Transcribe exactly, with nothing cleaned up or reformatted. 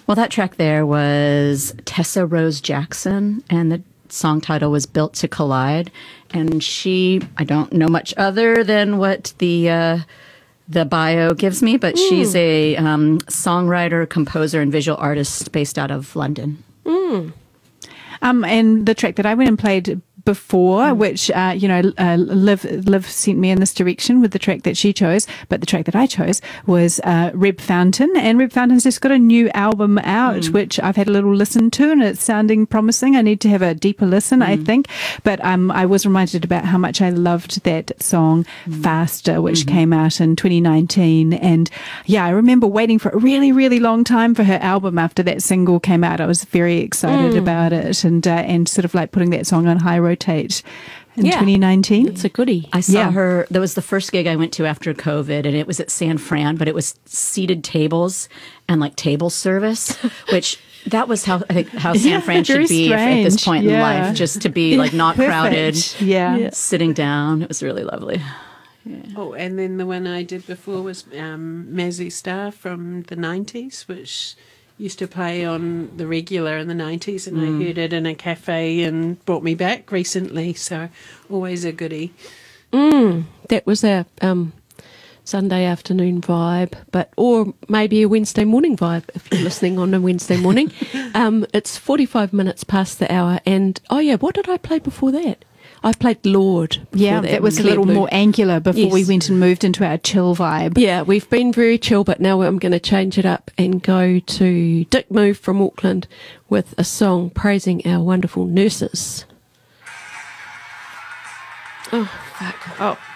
Well, that track there was Tessa Rose Jackson, and the song title was Built to Collide. And she, I don't know much other than what the uh, the bio gives me, but mm. she's a um, songwriter, composer, and visual artist based out of London. Mm. Um, and the track that I went and played before, mm. which, uh, you know, uh, Liv, Liv sent me in this direction with the track that she chose, but the track that I chose was uh, Reb Fountain, and Reb Fountain's just got a new album out, mm. which I've had a little listen to, and it's sounding promising. I need to have a deeper listen, mm. I think, but um, I was reminded about how much I loved that song, mm. Faster, which mm-hmm. came out in twenty nineteen, and yeah, I remember waiting for a really, really long time for her album after that single came out. I was very excited mm. about it, and uh, and sort of like putting that song on high rotate in yeah, twenty nineteen. It's a goodie. I saw yeah. her. That was the first gig I went to after COVID, and it was at San Fran, but it was seated tables and like table service, which that was how I think how San yeah, Fran should be strange. at this point yeah. in life, just to be like not Perfect. crowded, yeah. yeah, sitting down. It was really lovely. Yeah. Oh, and then the one I did before was um, Mazzy Star from the nineties, which used to play on the regular in the nineties, and mm. I heard it in a cafe and brought me back recently, so always a goodie. Mm, that was a um, Sunday afternoon vibe, but or maybe a Wednesday morning vibe if you're listening on a Wednesday morning. Um, it's forty-five minutes past the hour, and oh yeah, what did I play before that? I played Lord. Yeah, that, that was a little Blue. more angular before yes. we went and moved into our chill vibe. Yeah, we've been very chill, but now I'm going to change it up and go to Dick Move from Auckland with a song praising our wonderful nurses. Oh, fuck. Oh.